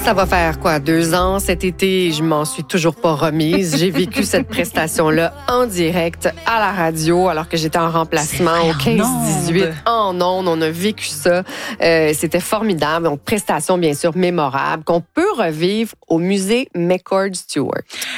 Ça va faire quoi, 2 ans cet été? Je m'en suis toujours pas remise. J'ai vécu cette prestation-là en direct à la radio alors que j'étais en remplacement au 15-18 en ondes. On a vécu ça. C'était formidable. Donc, prestation bien sûr mémorable qu'on peut revivre au musée McCord Stewart.